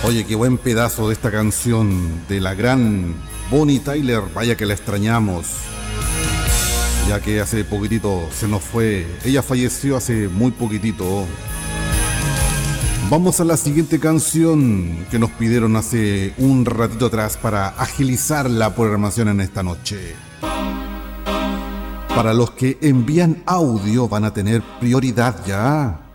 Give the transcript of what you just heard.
Oye, qué buen pedazo de esta canción de la gran Bonnie Tyler. Vaya que la extrañamos, ya que hace poquitito se nos fue. Ella falleció hace muy poquitito. Vamos a la siguiente canción que nos pidieron hace un ratito atrás para agilizar la programación en esta noche. Para los que envían audio van a tener prioridad ya.